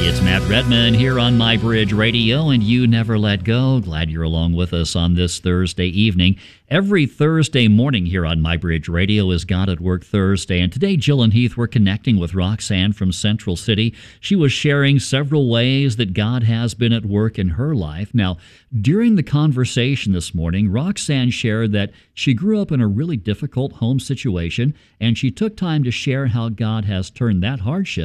It's Matt Redman here on My Bridge Radio, and you never let go. Glad you're along with us on this Thursday evening. Every Thursday morning here on My Bridge Radio is God at Work Thursday, and today Jill and Heath were connecting with Roxanne from Central City. She was sharing several ways that God has been at work in her life. Now, during the conversation this morning, Roxanne shared that she grew up in a really difficult home situation, and she took time to share how God has turned that hardship